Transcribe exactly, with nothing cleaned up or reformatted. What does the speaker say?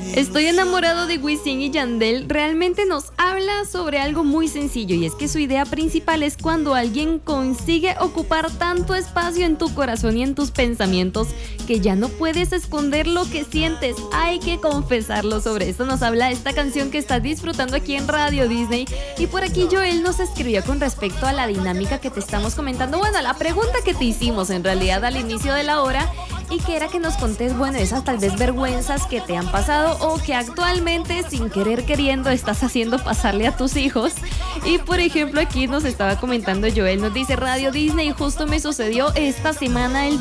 Estoy enamorado de Wisin y Yandel. Realmente nos habla sobre algo muy sencillo, y es que su idea principal es cuando alguien consigue ocupar tanto espacio en tu corazón y en tus pensamientos que ya no puedes esconder lo que sientes. Hay que confesarlo. Sobre esto nos habla esta canción que estás disfrutando aquí en Radio Disney. Y por aquí Joel nos escribió con respecto a la dinámica que te estamos comentando. Bueno, la pregunta que te hicimos en realidad al inicio de la hora, y que era que nos contés, bueno, esas tal vez vergüenzas que te han pasado o que actualmente sin querer queriendo estás haciendo pasarle a tus hijos. Y por ejemplo aquí nos estaba comentando Joel, nos dice: Radio Disney, justo me sucedió esta semana el